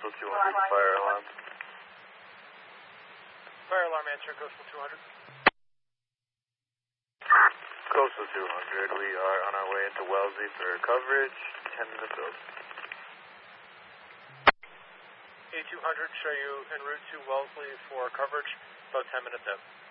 Coastal 200, fire alarm. Fire alarm answering Coastal 200. Coastal 200, we are on our way into Wellesley for coverage, 10 minutes out. A200, show you en route to Wellesley for coverage, about 10 minutes out.